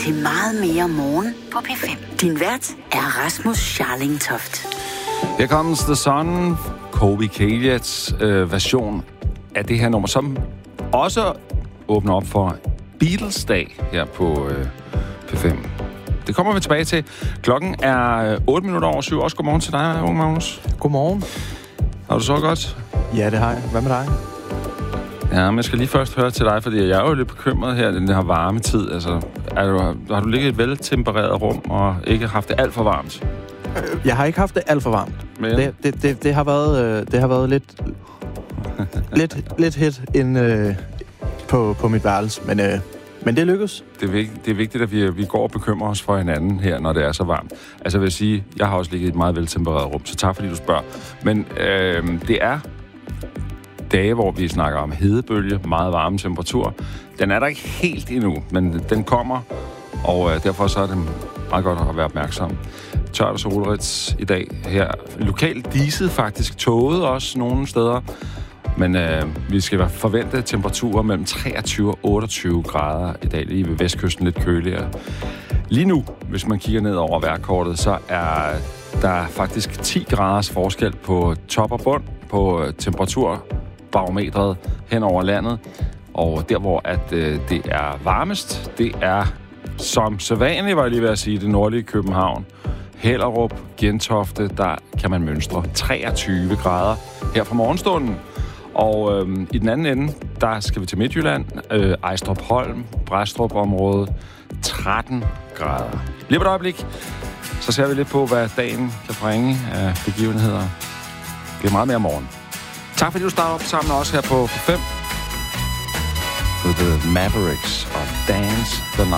til meget mere morgen på P5. Din vært er Rasmus Scharling Toft. Here Comes the Sun, Kobe Kaliats version af det her nummer, som også åbner op for Beatles-dag her på P5. Det kommer vi tilbage til. Klokken er 8 minutter over 7. Også godmorgen til dig, unge Magnus. Godmorgen. Har du så godt? Ja, det har jeg. Hvad med dig? Ja, men jeg skal lige først høre til dig, fordi jeg er jo lidt bekymret her, den her varme tid. Altså, har du ligget i et veltempereret rum og ikke haft det alt for varmt? Jeg har ikke haft det alt for varmt. Men det har været lidt hit ind på mit værelse, men det lykkes. Det er vigtigt, at vi går og bekymrer os for hinanden her, når det er så varmt. Altså, jeg vil sige, jeg har også ligget i et meget veltempereret rum, så tak fordi du spørger. Men det er dage, hvor vi snakker om hedebølge, meget varme temperatur. Den er der ikke helt endnu, men den kommer, og derfor så er det meget godt at være opmærksom. Tørt og solrigt i dag her. Lokalt diset faktisk, tåget også nogle steder. Men vi skal forvente temperaturer mellem 23 og 28 grader i dag, lige ved vestkysten lidt køligere. Lige nu, hvis man kigger ned over vejrkortet, så er der faktisk 10 graders forskel på top og bund på temperaturbarometret hen over landet. Og der, hvor det er varmest, det er som sædvanligt, var jeg lige ved at sige, det nordlige København. Hellerup, Gentofte, der kan man mønstre 23 grader her fra morgenstunden. Og i den anden ende, der skal vi til Midtjylland, Ejstrup Holm, Brædstrup-området, 13 grader. Lige på et øjeblik, så ser vi lidt på, hvad dagen kan bringe af begivenheder. Det er meget mere morgen. Tak fordi du starter op sammen med os her på 5. The Mavericks og Dance the Night.